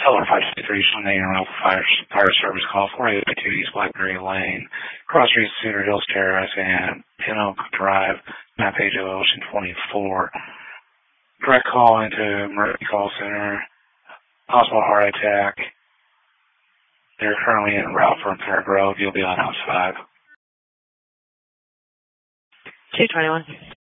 Teller 563, Sunday Royal Fire Service call 4882 East Blackberry Lane, Cross Street, Cedar Hills Terrace, and Pin Oak Drive, map page of Ocean 24. Direct call into Emergency Call Center, possible heart attack. They're currently en route from Fair Grove. You'll be on house 5. 221.